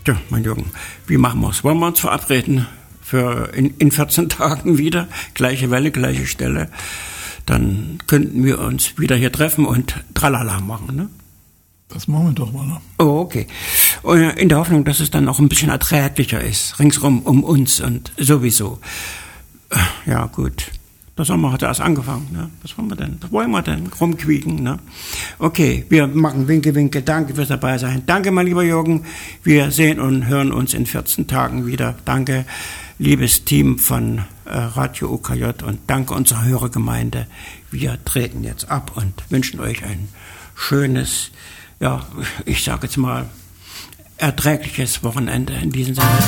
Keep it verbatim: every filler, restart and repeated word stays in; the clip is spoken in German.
Tja, mein Jürgen, wie machen wir es? Wollen wir uns verabreden für in, in vierzehn Tagen wieder? Gleiche Welle, gleiche Stelle. Dann könnten wir uns wieder hier treffen und tralala machen, ne? Das machen wir doch mal. Ne? Oh, okay. Und in der Hoffnung, dass es dann auch ein bisschen erträglicher ist, ringsrum um uns und sowieso. Ja, gut. Der Sommer hat erst angefangen. Ne? Was wollen wir denn? Was wollen wir denn? Rumquieken. Ne? Okay, wir machen Winke, Winke. Danke fürs dabei sein. Danke, mein lieber Jürgen. Wir sehen und hören uns in vierzehn Tagen wieder. Danke, liebes Team von äh, Radio U K J und danke unserer Hörergemeinde. Wir treten jetzt ab und wünschen euch ein schönes, ja, ich sage jetzt mal, erträgliches Wochenende in diesem Sinne.